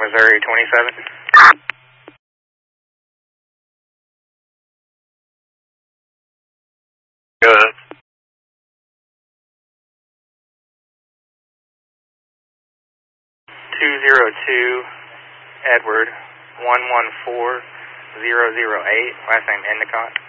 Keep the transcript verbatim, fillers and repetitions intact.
Missouri twenty-seven. Good. two zero two Edward one one four zero zero eight, last name Endicott.